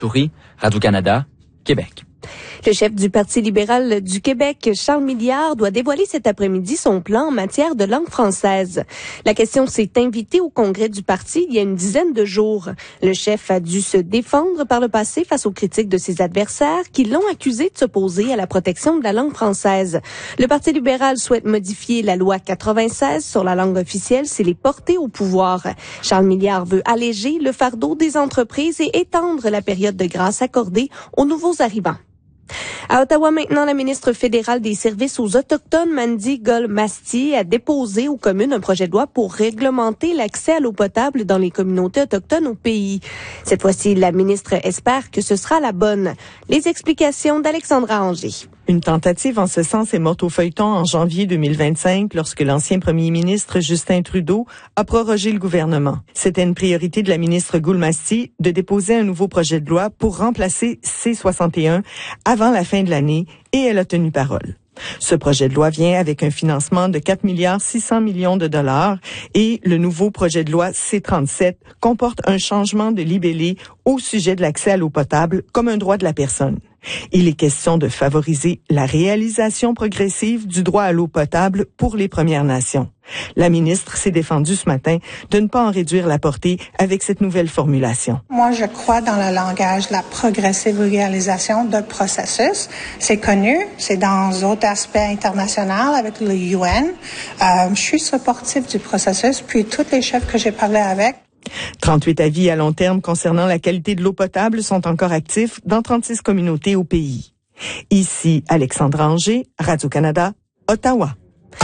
Toury, Radio-Canada, Québec. Le chef du Parti libéral du Québec, Charles Milliard, doit dévoiler cet après-midi son plan en matière de langue française. La question s'est invitée au congrès du parti il y a une dizaine de jours. Le chef a dû se défendre par le passé face aux critiques de ses adversaires qui l'ont accusé de s'opposer à la protection de la langue française. Le Parti libéral souhaite modifier la loi 96 sur la langue officielle s'il est porté au pouvoir. Charles Milliard veut alléger le fardeau des entreprises et étendre la période de grâce accordée aux nouveaux arrivants. À Ottawa maintenant, la ministre fédérale des Services aux Autochtones, Mandy Golmasti, a déposé aux communes un projet de loi pour réglementer l'accès à l'eau potable dans les communautés autochtones au pays. Cette fois-ci, la ministre espère que ce sera la bonne. Les explications d'Alexandra Anger. Une tentative en ce sens est morte au feuilleton en janvier 2025 lorsque l'ancien premier ministre Justin Trudeau a prorogé le gouvernement. C'était une priorité de la ministre Golmasti de déposer un nouveau projet de loi pour remplacer C-61 avant la fin de l'année et elle a tenu parole. Ce projet de loi vient avec un financement de 4,6 milliards de dollars et le nouveau projet de loi C-37 comporte un changement de libellé au sujet de l'accès à l'eau potable comme un droit de la personne. Il est question de favoriser la réalisation progressive du droit à l'eau potable pour les Premières Nations. La ministre s'est défendue ce matin de ne pas en réduire la portée avec cette nouvelle formulation. Moi, je crois dans le langage, la progressive réalisation d'un processus. C'est connu, c'est dans d'autres aspects internationaux avec le UN. Je suis supportive du processus, puis tous les chefs que j'ai parlé avec. 38 avis à long terme concernant la qualité de l'eau potable sont encore actifs dans 36 communautés au pays. Ici, Alexandra Anger, Radio-Canada, Ottawa.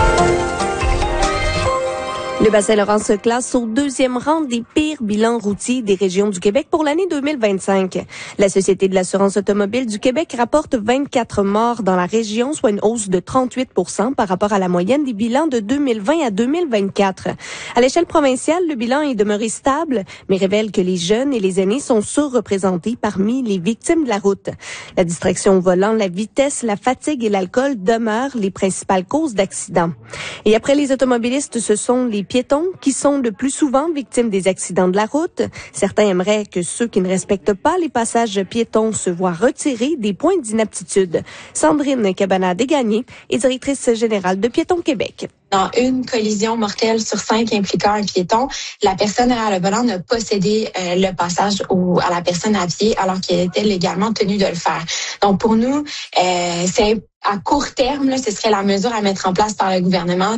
Le Bas-Saint-Laurent se classe au deuxième rang des pires bilans routiers des régions du Québec pour l'année 2025. La Société de l'assurance automobile du Québec rapporte 24 morts dans la région, soit une hausse de 38% par rapport à la moyenne des bilans de 2020 à 2024. À l'échelle provinciale, le bilan est demeuré stable, mais révèle que les jeunes et les aînés sont surreprésentés parmi les victimes de la route. La distraction au volant, la vitesse, la fatigue et l'alcool demeurent les principales causes d'accidents. Et après les automobilistes, ce sont les piétons qui sont le plus souvent victimes des accidents de la route. Certains aimeraient que ceux qui ne respectent pas les passages piétons se voient retirer des points d'inaptitude. Sandrine Cabana-Desgagnés est directrice générale de Piétons Québec. Dans une collision mortelle sur 5 impliquant un piéton, la personne derrière le volant n'a pas cédé le passage à la personne à pied alors qu'elle était légalement tenue de le faire. Donc pour nous, c'est à court terme, là, ce serait la mesure à mettre en place par le gouvernement.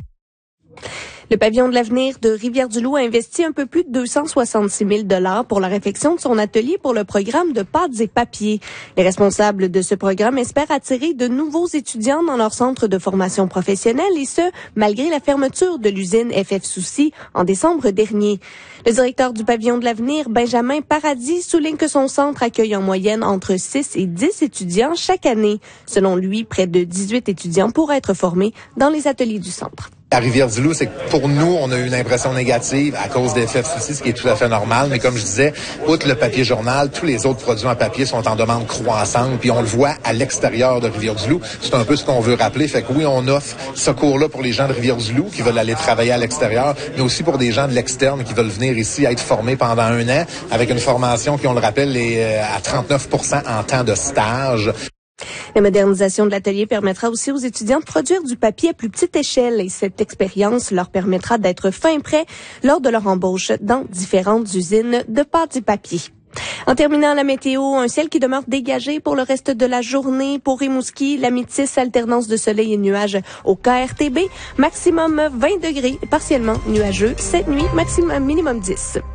Le pavillon de l'avenir de Rivière-du-Loup a investi un peu plus de 266 000 pour la réfection de son atelier pour le programme de pâtes et papiers. Les responsables de ce programme espèrent attirer de nouveaux étudiants dans leur centre de formation professionnelle et ce, malgré la fermeture de l'usine FF Soucy en décembre dernier. Le directeur du pavillon de l'avenir, Benjamin Paradis, souligne que son centre accueille en moyenne entre 6 et 10 étudiants chaque année. Selon lui, près de 18 étudiants pourraient être formés dans les ateliers du centre. À Rivière-du-Loup, c'est que pour nous, on a eu une impression négative à cause des FF Soucy, ce qui est tout à fait normal. Mais comme je disais, outre le papier journal, tous les autres produits en papier sont en demande croissante. Puis on le voit à l'extérieur de Rivière-du-Loup. C'est un peu ce qu'on veut rappeler. Fait que oui, on offre ce cours-là pour les gens de Rivière-du-Loup qui veulent aller travailler à l'extérieur, mais aussi pour des gens de l'externe qui veulent venir ici être formés pendant 1 an avec une formation qui, on le rappelle, est à 39% en temps de stage. La modernisation de l'atelier permettra aussi aux étudiants de produire du papier à plus petite échelle et cette expérience leur permettra d'être fin prêts lors de leur embauche dans différentes usines de pâtes et papier. En terminant la météo, un ciel qui demeure dégagé pour le reste de la journée. Pour Rimouski, la Métis, alternance de soleil et nuages au KRTB. Maximum 20 degrés, partiellement nuageux. Cette nuit, maximum minimum 10.